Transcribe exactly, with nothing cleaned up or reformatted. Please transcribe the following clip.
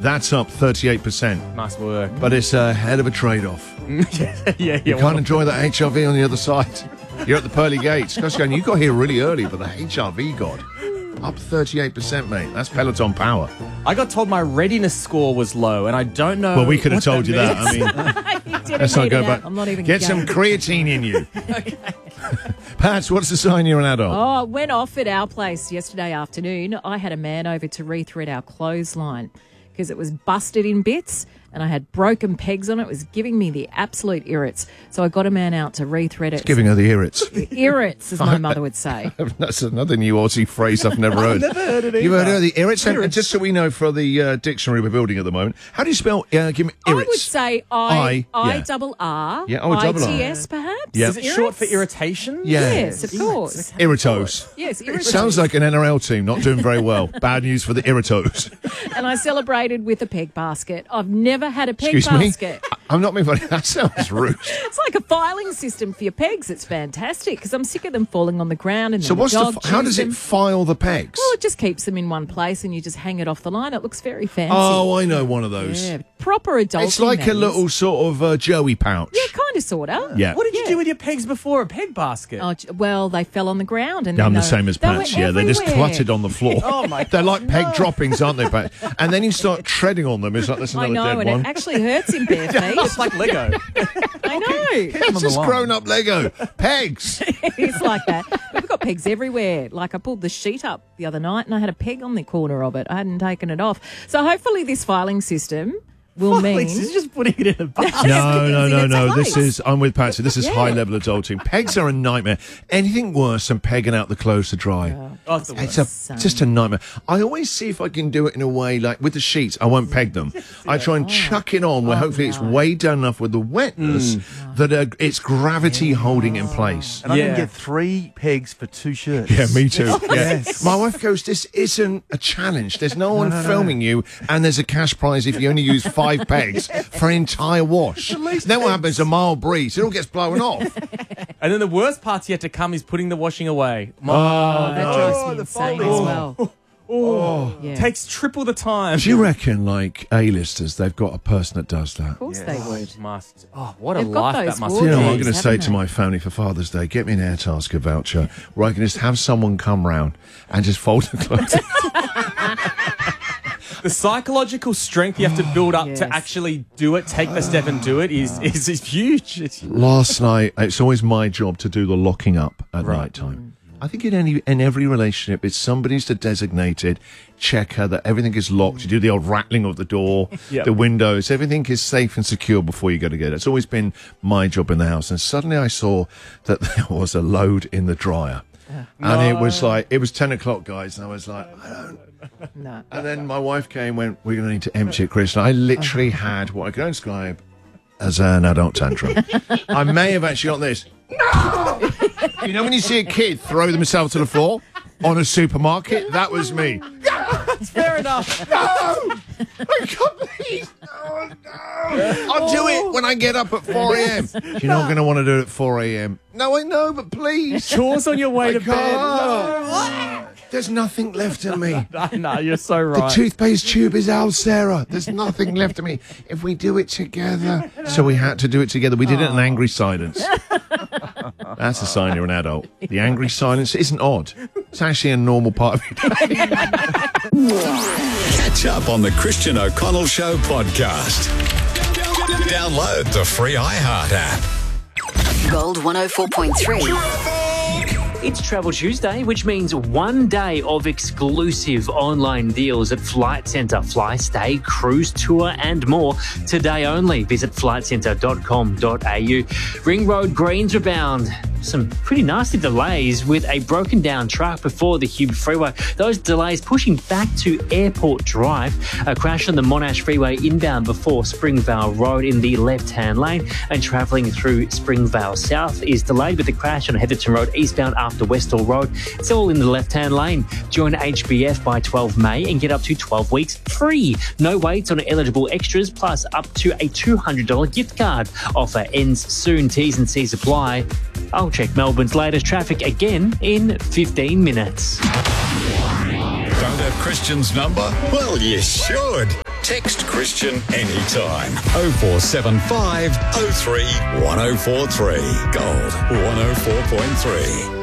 That's up thirty-eight percent. Nice work. But it's a hell of a trade-off. yeah, yeah. You can't enjoy the H R V on the other side. You're at the pearly gates. Gosh, going, you got here really early, but the H R V god. Up thirty-eight percent, mate. That's Peloton power. I got told my readiness score was low, and I don't know. Well, we could have what told you that. I mean, let's not go back. I'm not even Get going. some creatine in you. Okay. Pats, what's the sign you're an adult? Oh, it went off at our place yesterday afternoon. I had a man over to rethread our clothesline because it was busted in bits and I had broken pegs on it. It was giving me the absolute irrits. So I got a man out to rethread it. It's giving her the irrits. Irrits, as my mother would say. That's another new Aussie phrase I've never heard. I've never heard it either. You've heard of the irrits? And Irrits. just so we know for the uh, dictionary we're building at the moment, how do you spell, uh, give me, irrits? I would say I, I, I yeah. double R, Yeah, oh, double R. I T S perhaps? Yeah. Is it short for irritation? Yeah. Yes, of course. Irritos. Yes, irritation. Sounds like an N R L team not doing very well. Bad news for the Irritos. And I celebrated with a peg basket. I've never had a peg Excuse me? basket. I- I'm not being funny. That sounds rude. It's like a filing system for your pegs. It's fantastic because I'm sick of them falling on the ground. And So then what's the the? dog f- How chews does it them. file the pegs? Well, it just keeps them in one place and you just hang it off the line. It looks very fancy. Oh, I know one of those. Yeah, proper adult. It's like a little sort of uh, Joey pouch. Yeah, kind of, sort of. Yeah. What did you Yeah. do with your pegs before a peg basket? Oh, j- well, they fell on the ground. And Yeah, I'm then the they- same as they were Pats. Yeah, they're just everywhere. cluttered on the floor. Oh, my They're like peg no. droppings, aren't they, Pat? And then you start treading on them. It's like there's I another know, dead and one. it actually hurts in bare feet. It's like Lego. I know. It's just grown-up Lego. Pegs. It's like that. We've got pegs everywhere. Like I pulled the sheet up the other night and I had a peg on the corner of it. I hadn't taken it off. So hopefully this filing system will mean... He's just putting it in a basket. No, no, no, It's no. a This place. is, I'm with Patsy. This is Yeah. high-level adulting. Pegs are a nightmare. Anything worse than pegging out the clothes to dry. Oh, it's the It's worst. a, just a nightmare. I always see if I can do it in a way, like with the sheets, I won't peg them. I try and chuck it on where hopefully it's weighed down enough with the wetness that uh, it's gravity holding in place. And I Yeah. can get three pegs for two shirts. Yeah, me too. Yeah. My wife goes, this isn't a challenge. There's no one filming you, and there's a cash prize if you only use five pegs for an entire wash. Then what happens? A mild breeze. It all gets blown off. And then the worst part's yet to come is putting the washing away. Oh, that drives Oh, me the insane folding. as well. Oh, Yeah. takes triple the time. Do you reckon, like, A-listers, they've got a person that does that? Of course they would. Must. Oh, what a They've got life those that must You be. know, what I'm Wardrobes, going to say haven't to they? my family for Father's Day, get me an Airtasker voucher where I can just have someone come round and just fold the clothes. The psychological strength you have to build up Yes. to actually do it, take the step and do it is is, is huge. It's, Last night, it's always my job to do the locking up at night time. I think in any in every relationship, it's somebody's the designated checker that everything is locked. You do the old rattling of the door, Yep. the windows, everything is safe and secure before you go to bed. It's always been my job in the house. And suddenly I saw that there was a load in the dryer. And it was like, it was ten o'clock, guys, and I was like, I don't... No. And then my wife came and went, we're going to need to empty it, Chris. And I literally had what I can only describe as an adult tantrum. I may have actually got this. No! You know when you see a kid throw themselves to the floor on a supermarket? That was me. fair enough. No! I can't believe... Oh, no! I'll do it when I get up at four a.m. You're not going to want to do it at four a.m. No, I know, but please. Chores on your way I to can't. There's nothing left of me. bed. No, you're so The right. toothpaste tube is out, Sarah. There's nothing left of me. If we do it together. So we had to do it together. We did it in angry silence. That's a sign you're an adult. The angry silence isn't odd. It's actually a normal part of your day. Catch up on the Christian O'Connell Show podcast. Download the free iHeart app. Gold one oh four point three. It's Travel Tuesday, which means one day of exclusive online deals at Flight Centre. Fly, stay, cruise, tour and more. Today only. Visit flight centre dot com dot a u. Ring Road Greens rebound. Some pretty nasty delays with a broken down truck before the Hube Freeway. Those delays pushing back to Airport Drive. A crash on the Monash Freeway inbound before Springvale Road in the left-hand lane, and travelling through Springvale South is delayed with the crash on Heatherton Road eastbound after Westall Road. It's all in the left-hand lane. Join H B F by twelve May and get up to twelve weeks free. No waits on eligible extras, plus up to a two hundred dollars gift card. Offer ends soon. T's and C's apply. I'll check Melbourne's latest traffic again in fifteen minutes. Don't have Christian's number? Well, you should. Text Christian anytime. oh four seven five oh three one oh four three. Gold one oh four point three.